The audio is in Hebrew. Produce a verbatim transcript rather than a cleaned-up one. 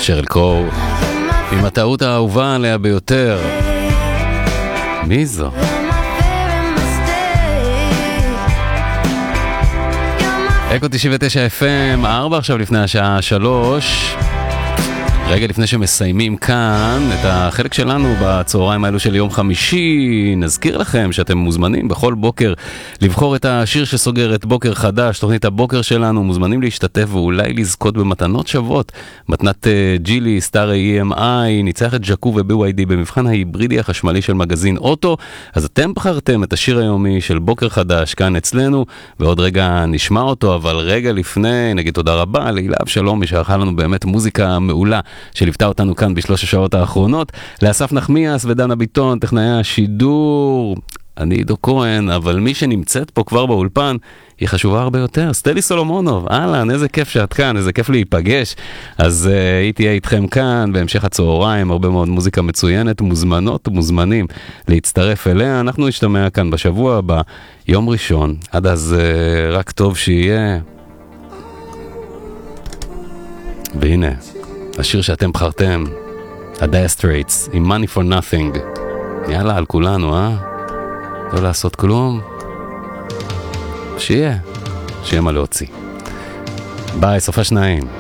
שריל קרו, עם הטעות האהובה עליה ביותר. מי זו? אקו תשעים ותשע אף אם, ארבע עכשיו לפני השעה שלוש. רגע לפני שמסיימים כאן את החלק שלנו בצהריים האלו של יום חמישי, נזכיר לכם שאתם מוזמנים בכל בוקר לבחור את השיר שסוגר את בוקר חדש, תוכנית הבוקר שלנו, מוזמנים להשתתף ואולי לזכות במתנות שוות, מתנת ג'ילי, סטאר אי אם איי, ניצח את ג'קו וב וואי די במבחן ההיברידי החשמלי של מגזין אוטו. אז אתם בחרתם את השיר היומי של בוקר חדש כאן אצלנו, ועוד רגע נשמע אותו, אבל רגע לפני נגיד תודה רבה להילה אבשלום שערכה לנו באמת מוזיקה מעולה שליוותה אותנו כאן בשלוש השעות האחרונות, לאסף נחמיאס ודנה ביטון, טכנאי השידור, אני עידו כהן, אבל מי שנמצאת פה כבר באולפן היא חשובה הרבה יותר, סטלי סולומונוב. אהלן, איזה כיף שאת כאן, איזה כיף להיפגש. אז uh, היא תהיה איתכם כאן בהמשך הצהריים, הרבה מאוד מוזיקה מצוינת, מוזמנות ומוזמנים להצטרף אליה. אנחנו נשתמע כאן בשבוע הבא, יום ראשון. עד אז uh, רק טוב שיהיה. והנה השיר שאתם בחרתם, ה-Dire Straits, עם Money for Nothing. יאללה, על כולנו, אה? לא לעשות כלום. שיהיה, שיהיה מה להוציא. ביי, סופה שניים.